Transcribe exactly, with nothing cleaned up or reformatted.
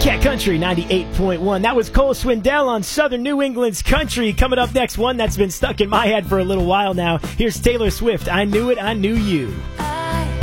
Cat Country ninety-eight point one. That was Cole Swindell on Southern New England's Country. Coming up next, one that's been stuck in my head for a little while now. Here's Taylor Swift. I Knew It, I Knew You.